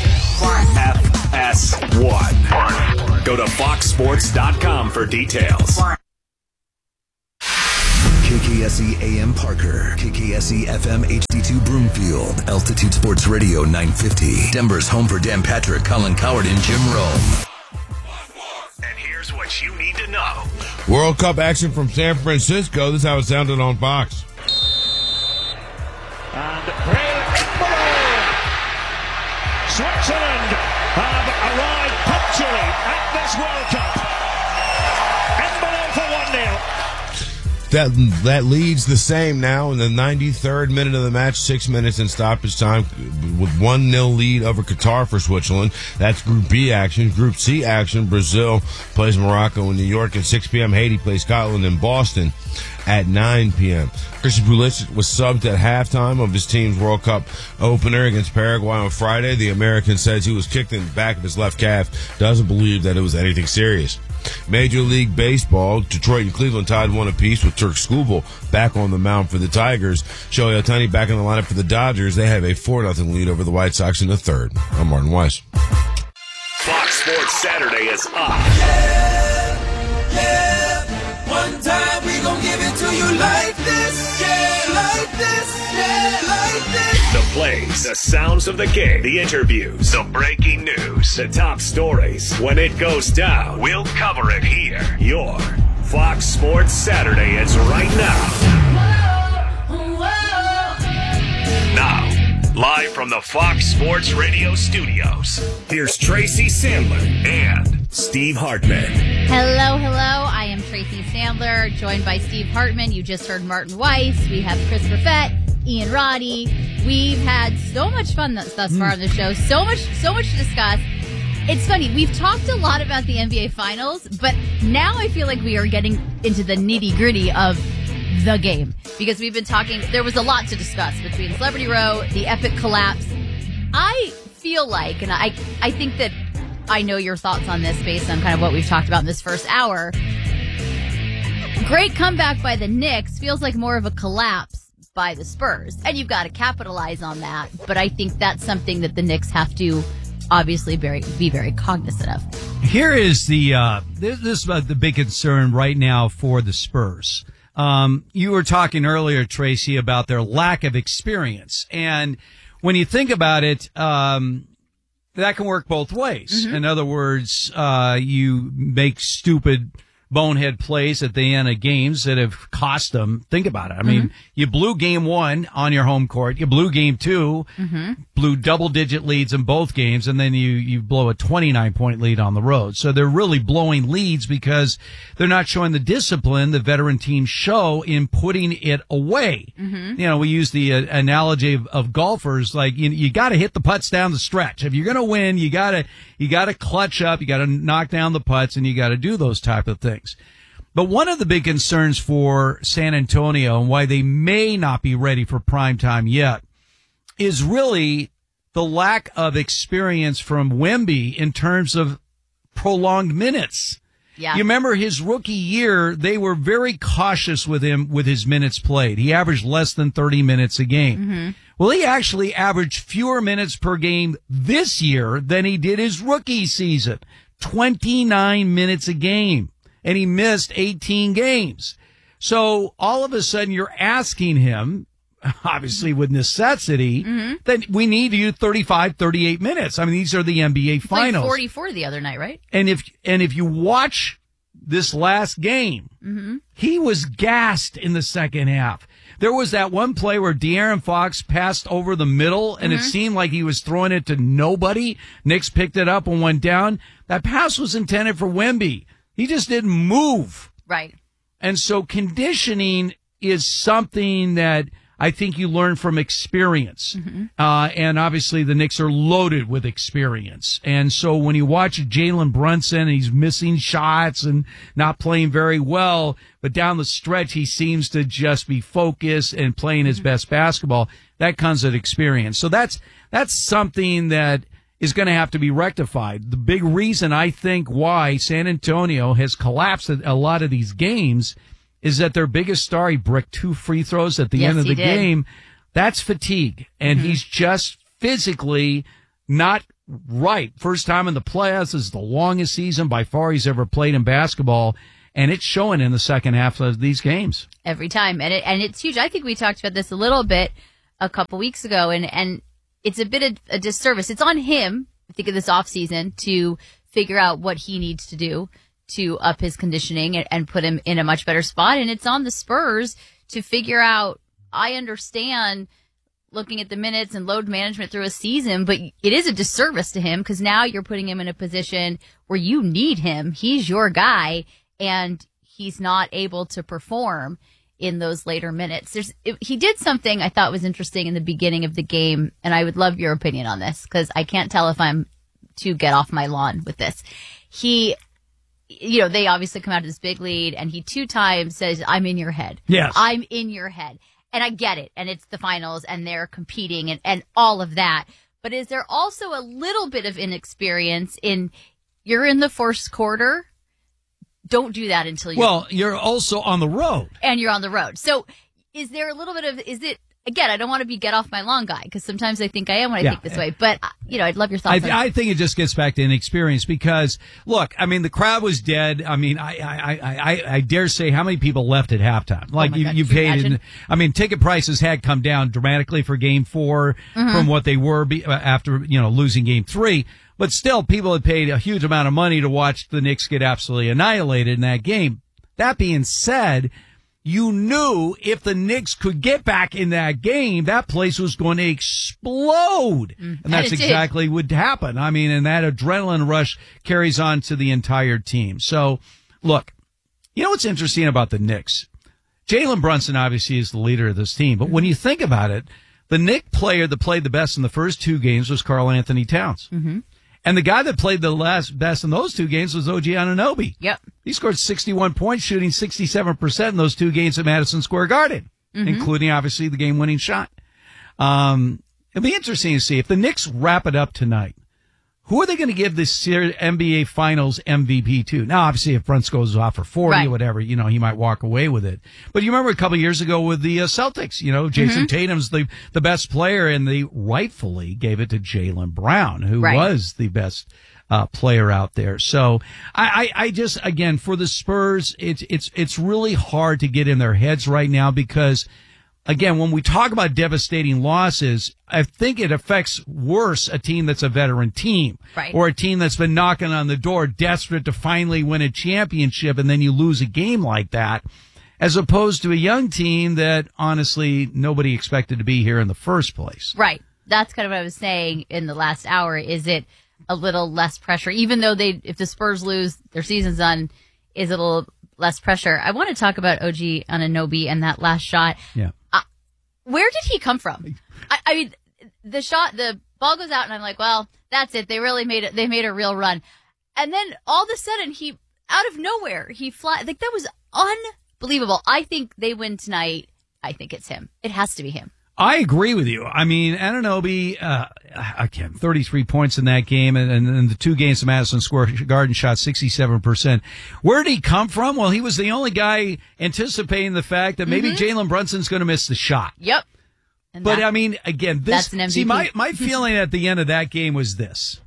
FS1. Go to foxsports.com for details. KKSE AM Parker, KKSE FM HD2 Broomfield, Altitude Sports Radio 950, Denver's home for Dan Patrick, Colin Cowherd, and Jim Rome. And here's what you need to know. World Cup action from San Francisco. This is how it sounded on Fox. And Switzerland have arrived punctually at this World Cup. Embolo for 1-0. That leads the same now in the 93rd minute of the match, 6 minutes in stoppage time with 1-0 lead over Qatar for Switzerland. That's Group B action. Group C action, Brazil plays Morocco in New York at 6 p.m. Haiti plays Scotland in Boston at 9 p.m. Christian Pulisic was subbed at halftime of his team's World Cup opener against Paraguay on Friday. The American says he was kicked in the back of his left calf, doesn't believe that it was anything serious. Major League Baseball, Detroit and Cleveland tied 1 apiece with Turk Skubal back on the mound for the Tigers. Shohei Ohtani back in the lineup for the Dodgers. They have a 4-0 lead over the White Sox in the third. I'm Martin Weiss. Fox Sports Saturday is up. One time we gon' give it to you like this, yeah, like this, yeah, like this. The plays, the sounds of the game, the interviews, the breaking news, the top stories. When it goes down, we'll cover it here. Your Fox Sports Saturday is right now. Now, live from the Fox Sports Radio studios, here's Tracy Sandler and Steve Hartman. Hello, hello. I am Tracy Sandler, joined by Steve Hartman. You just heard Martin Weiss. We have Chris Buffett, Ian Roddy. We've had so much fun thus far on the show. So much to discuss. It's funny. We've talked a lot about the NBA Finals, but now I feel like we are getting into the nitty-gritty of the game because we've been talking. There was a lot to discuss between Celebrity Row, the epic collapse. I feel like, and I think that I know your thoughts on this based on kind of what we've talked about in this first hour. Great comeback by the Knicks feels like more of a collapse by the Spurs. And you've got to capitalize on that. But I think that's something that the Knicks have to obviously be very cognizant of. Here is the big concern right now for the Spurs. You were talking earlier, Tracy, about their lack of experience. And when you think about it, that can work both ways. Mm-hmm. In other words, you make stupid bonehead plays at the end of games that have cost them. Think about it. I mean, you blew game 1 on your home court. You blew game 2, blew double-digit leads in both games, and then you blow a 29-point lead on the road. So they're really blowing leads because they're not showing the discipline the veteran teams show in putting it away. You know, we use the analogy of golfers, like you got to hit the putts down the stretch. If you're going to win, you got to clutch up, you got to knock down the putts, and you got to do those type of things. But one of the big concerns for San Antonio and why they may not be ready for prime time yet is really the lack of experience from Wemby in terms of prolonged minutes. Yeah. You remember his rookie year, they were very cautious with him with his minutes played. He averaged less than 30 minutes a game. Well, he actually averaged fewer minutes per game this year than he did his rookie season. 29 minutes a game. And he missed 18 games. So all of a sudden you're asking him, obviously with necessity, that we need you 35, 38 minutes. I mean, these are the NBA finals. Played 44 the other night, right? And if you watch this last game, he was gassed in the second half. There was that one play where De'Aaron Fox passed over the middle, and it seemed like he was throwing it to nobody. Knicks picked it up and went down. That pass was intended for Wemby. He just didn't move. Right. And so conditioning is something that I think you learn from experience. And obviously the Knicks are loaded with experience. And so when you watch Jalen Brunson, and he's missing shots and not playing very well, but down the stretch, he seems to just be focused and playing his best basketball. That comes with experience. So that's something that is going to have to be rectified. The big reason I think why San Antonio has collapsed at a lot of these games is that their biggest star, he bricked 2 free throws at the end of the game. That's fatigue. And he's just physically not right. First time in the playoffs. This is the longest season by far he's ever played in basketball. And it's showing in the second half of these games. Every time. And it's huge. I think we talked about this a little bit a couple weeks ago. And it's a bit of a disservice. It's on him, I think, of this offseason to figure out what he needs to do to up his conditioning and put him in a much better spot. And it's on the Spurs to figure out, I understand looking at the minutes and load management through a season, but it is a disservice to him because now you're putting him in a position where you need him. He's your guy, and he's not able to perform in those later minutes. He did something I thought was interesting in the beginning of the game, and I would love your opinion on this because I can't tell if I'm to get off my lawn with this. They obviously come out to this big lead, and he 2 times says, "I'm in your head." Yes. I'm in your head. And I get it. And it's the finals, and they're competing and all of that. But is there also a little bit of inexperience in, you're in the first quarter? Don't do that until you're also on the road. And you're on the road. So is there a little bit of, again, I don't want to be get off my lawn guy because sometimes I think I am when I think this way. But, I'd love your thoughts on I think it just gets back to inexperience because, look, I mean, the crowd was dead. I mean, I dare say how many people left at halftime? Like, you paid, ticket prices had come down dramatically for game 4 from what they were after, losing game 3. But still, people had paid a huge amount of money to watch the Knicks get absolutely annihilated in that game. That being said, you knew if the Knicks could get back in that game, that place was going to explode. And that's exactly what happened. I mean, and that adrenaline rush carries on to the entire team. So, look, you know what's interesting about the Knicks? Jalen Brunson obviously is the leader of this team. But when you think about it, the Knicks player that played the best in the first 2 games was Karl Anthony Towns. And the guy that played the best in those 2 games was OG Anunoby. Yep. He scored 61 points, shooting 67% in those 2 games at Madison Square Garden, including, obviously, the game-winning shot. It'll be interesting to see if the Knicks wrap it up tonight. Who are they going to give this NBA Finals MVP to? Now, obviously, if Brunson goes off for 40 or whatever, he might walk away with it. But you remember a couple of years ago with the Celtics, Jason Tatum's the best player, and they rightfully gave it to Jaylen Brown, who was the best player out there. So I just, again, for the Spurs, it's really hard to get in their heads right now because, again, when we talk about devastating losses, I think it affects worse a team that's a veteran team or a team that's been knocking on the door, desperate to finally win a championship, and then you lose a game like that, as opposed to a young team that, honestly, nobody expected to be here in the first place. Right. That's kind of what I was saying in the last hour. Is it a little less pressure? Even though if the Spurs lose, their season's done, is it a little less pressure? I want to talk about OG Anunoby and that last shot. Yeah. Where did he come from? I mean, the ball goes out, and I'm like, well, that's it. They really made it. They made a real run. And then all of a sudden, he, out of nowhere, he fly. Like, that was unbelievable. I think they win tonight. I think it's him. It has to be him. I agree with you. I mean, Anunoby, 33 points in that game, and the 2 games at Madison Square Garden shot 67%. Where did he come from? Well, he was the only guy anticipating the fact that maybe Jalen Brunson's going to miss the shot. Yep. But I mean, again, that's an MVP. See, my feeling at the end of that game was this.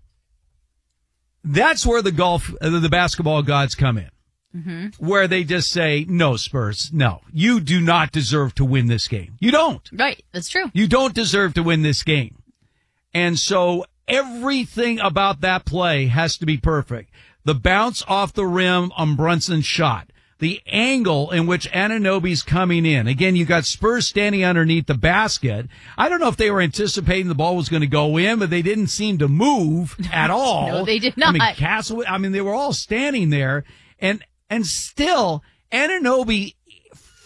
That's where the basketball gods come in. Where they just say, no, Spurs, no, you do not deserve to win this game. You don't. Right. That's true. You don't deserve to win this game. And so everything about that play has to be perfect. The bounce off the rim on Brunson's shot. The angle in which Anunoby's coming in. Again, you got Spurs standing underneath the basket. I don't know if they were anticipating the ball was going to go in, but they didn't seem to move at all. No, they did not. They were all standing there. And still, Anunoby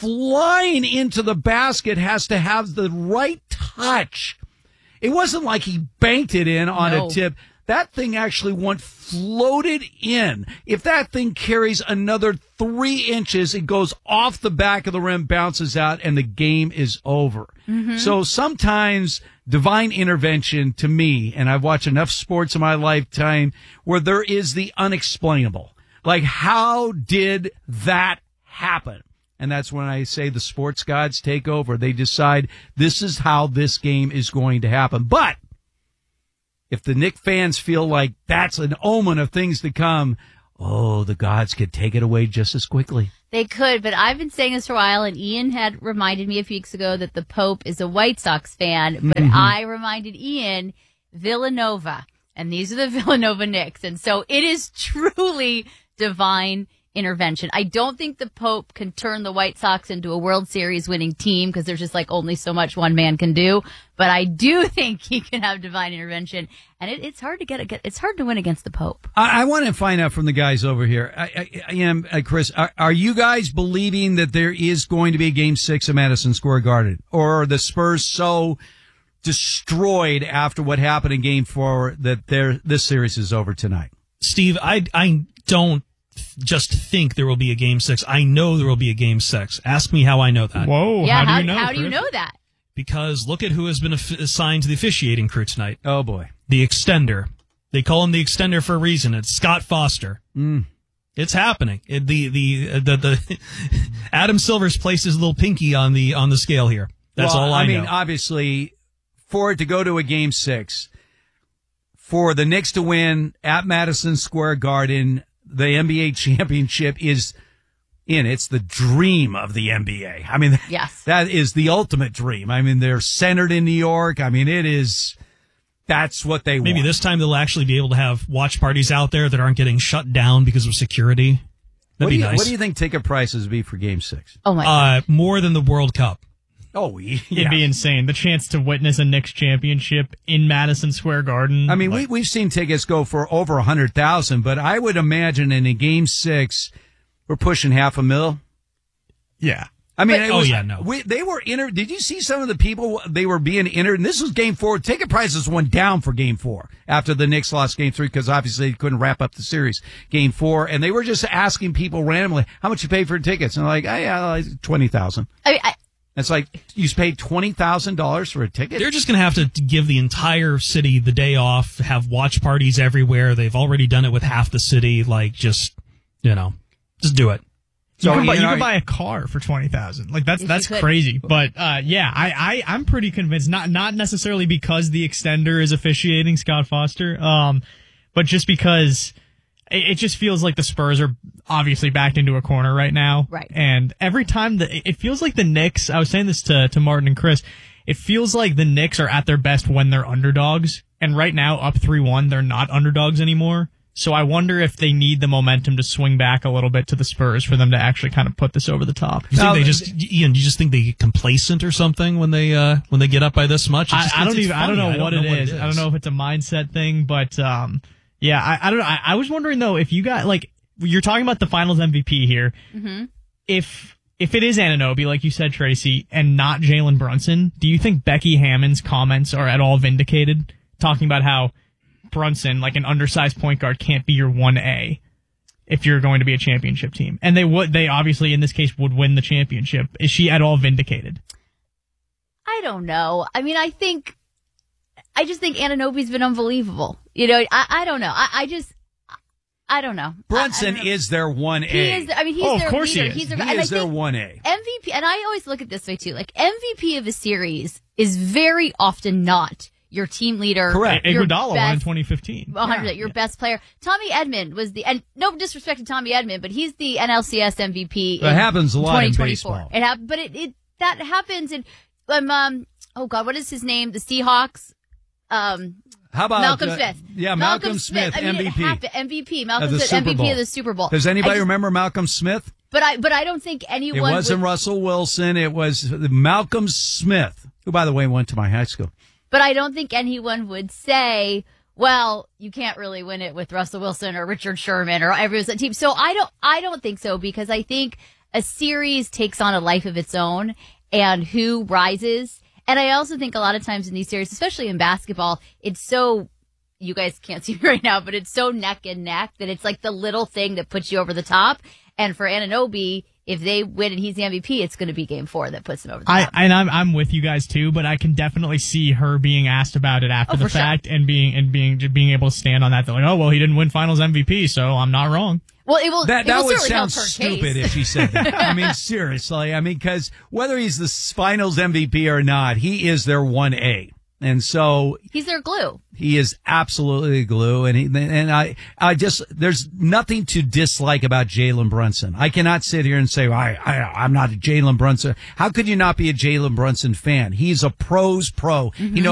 flying into the basket, has to have the right touch. It wasn't like he banked it in on a tip. That thing actually floated in. If that thing carries another 3 inches, it goes off the back of the rim, bounces out, and the game is over. Mm-hmm. So sometimes divine intervention to me, and I've watched enough sports in my lifetime where there is the unexplainable. Like, how did that happen? And that's when I say the sports gods take over. They decide this is how this game is going to happen. But if the Knicks fans feel like that's an omen of things to come, the gods could take it away just as quickly. They could, but I've been saying this for a while, and Ian had reminded me a few weeks ago that the Pope is a White Sox fan, but I reminded Ian Villanova, and these are the Villanova Knicks, and so it is truly divine intervention. I don't think the Pope can turn the White Sox into a World Series winning team because there's just like only so much one man can do. But I do think he can have divine intervention, and it's hard to it's hard to win against the Pope. I want to find out from the guys over here. I am Chris. Are you guys believing that there is going to be a Game 6 at Madison Square Garden, or are the Spurs so destroyed after what happened in Game 4 that this series is over tonight? Steve, I don't just think there will be a Game 6. I know there will be a Game 6. Ask me how I know that. Whoa, yeah, how do you know? How do you know that? Because look at who has been assigned to the officiating crew tonight. Oh, boy. The extender. They call him the extender for a reason. It's Scott Foster. It's happening. The Adam Silver's placed his little pinky on the scale here. That's all I know. I mean, obviously, for it to go to a Game 6, for the Knicks to win at Madison Square Garden, the NBA championship is in. It's the dream of the NBA. I mean, yes, that is the ultimate dream. I mean, they're centered in New York. I mean, that's what they want. Maybe this time they'll actually be able to have watch parties out there that aren't getting shut down because of security. That'd be nice. What do you think ticket prices would be for Game 6? Oh my God. More than the World Cup. Oh, yeah. It'd be insane. The chance to witness a Knicks championship in Madison Square Garden. I mean, we've seen tickets go for over 100,000, but I would imagine in a Game 6, we're pushing $500,000. Yeah. I mean, they were entered. Did you see some of the people they were being entered? And this was Game 4. Ticket prices went down for Game 4 after the Knicks lost Game 3 because obviously they couldn't wrap up the series. Game 4, and they were just asking people randomly how much you paid for tickets, and they're like, $20,000. It's like you paid $20,000 for a ticket. They're just going to have to give the entire city the day off, have watch parties everywhere. They've already done it with half the city. Like, just do it. So you can buy a car for $20,000. Like that's crazy. But I'm pretty convinced. Not necessarily because the extender is officiating Scott Foster, but just because it just feels like the Spurs are obviously backed into a corner right now. Right. And every time it feels like the Knicks, I was saying this to Martin and Chris, it feels like the Knicks are at their best when they're underdogs. And right now, up 3-1, they're not underdogs anymore. So I wonder if they need the momentum to swing back a little bit to the Spurs for them to actually kind of put this over the top. You think Ian, do you just think they get complacent or something when they get up by this much? I don't know what it is. I don't know if it's a mindset thing, but I don't know. I was wondering though, if you got you're talking about the Finals MVP here. Mm-hmm. If it is Anunoby, like you said, Tracy, and not Jalen Brunson, do you think Becky Hammond's comments are at all vindicated? Talking about how Brunson, like an undersized point guard, can't be your 1A if you're going to be a championship team. And they obviously in this case would win the championship. Is she at all vindicated? I don't know. I mean, I just think Anunoby's been unbelievable. I don't know. I don't know. Brunson is their 1A. He is. I mean, he's their of course leader. He is. He's their, he is their 1A. MVP, and I always look at it this way too. Like MVP of a series is very often not your team leader. Correct. Iguodala won in 2015. 100. Your best player. Tommy Edmond was and no disrespect to Tommy Edmond, but he's the NLCS MVP. It happens a lot in baseball. But that happens in oh God, what is his name? The Seahawks. How about Malcolm Smith? Yeah, Malcolm Smith, MVP. MVP. Malcolm Smith, MVP of the Super Bowl. Does anybody remember Malcolm Smith? But I don't think anyone. It wasn't Russell Wilson. It was Malcolm Smith, who, by the way, went to my high school. But I don't think anyone would say, well, you can't really win it with Russell Wilson or Richard Sherman or everyone's team. So I don't think so, because I think a series takes on a life of its own and who rises. And I also think a lot of times in these series, especially in basketball, it's so, you guys can't see me right now, but it's so neck and neck that it's like the little thing that puts you over the top. And for Anunoby, if they win and he's the MVP, it's going to be game 4 that puts him over the top. I'm with you guys too, but I can definitely see her being asked about it after the fact and being able to stand on that. They're like, oh, well, he didn't win Finals MVP, so I'm not wrong. Well, it will. That will would certainly help sound her stupid case. if she said that. I mean, seriously. I mean, because whether he's the Finals MVP or not, he is their 1A. And so he's their glue. He is absolutely glue. And I just, there's nothing to dislike about Jalen Brunson. I cannot sit here and say, I'm not a Jalen Brunson. How could you not be a Jalen Brunson fan? He's a pro's pro. Mm-hmm. He knows